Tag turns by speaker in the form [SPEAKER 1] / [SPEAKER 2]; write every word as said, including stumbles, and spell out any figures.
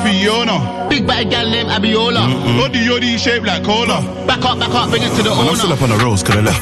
[SPEAKER 1] Fiona.
[SPEAKER 2] Big bad gal named Abiola.
[SPEAKER 1] Body yoddy shaped like cola.
[SPEAKER 2] Back up, back up, bring it to the
[SPEAKER 3] And I'm
[SPEAKER 2] owner.
[SPEAKER 3] still up on the roads, cause I left